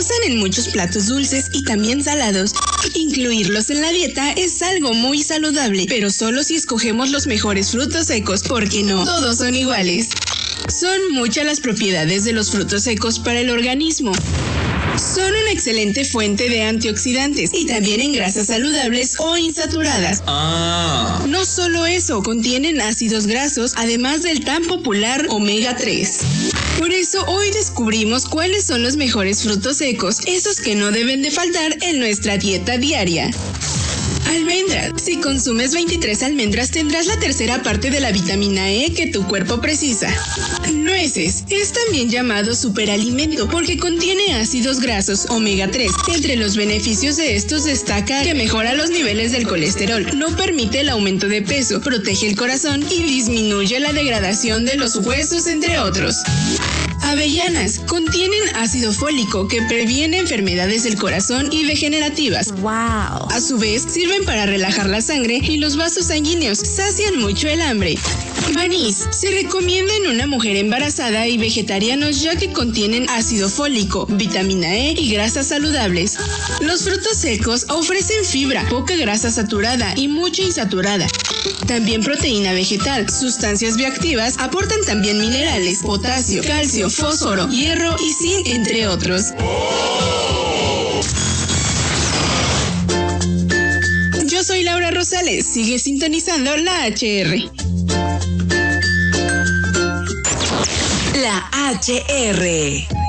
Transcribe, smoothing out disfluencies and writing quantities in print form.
usan en muchos platos dulces y también salados. Incluirlos en la dieta es algo muy saludable, pero solo si escogemos los mejores frutos secos, porque no todos son iguales. Son muchas las propiedades de los frutos secos para el organismo. Son una excelente fuente de antioxidantes y también en grasas saludables o insaturadas. No solo eso, contienen ácidos grasos, además del tan popular omega 3. Por eso hoy descubrimos cuáles son los mejores frutos secos, esos que no deben de faltar en nuestra dieta diaria. Almendras. Si consumes 23 almendras tendrás la tercera parte de la vitamina E que tu cuerpo precisa. Nueces. Es también llamado superalimento porque contiene ácidos grasos omega 3. Entre los beneficios de estos destaca que mejora los niveles del colesterol, no permite el aumento de peso, protege el corazón y disminuye la degradación de los huesos, entre otros. Avellanas. Contienen ácido fólico que previene enfermedades del corazón y degenerativas. ¡Wow! A su vez, sirven para relajar la sangre y los vasos sanguíneos. Sacian mucho el hambre. Manís. Se recomienda en una mujer embarazada y vegetarianos ya que contienen ácido fólico, vitamina E y grasas saludables. Los frutos secos ofrecen fibra, poca grasa saturada y mucha insaturada. También proteína vegetal, sustancias bioactivas, aportan también minerales, potasio, calcio, fósforo, hierro y zinc, entre otros. Yo soy Laura Rosales, sigue sintonizando la HR. La HR.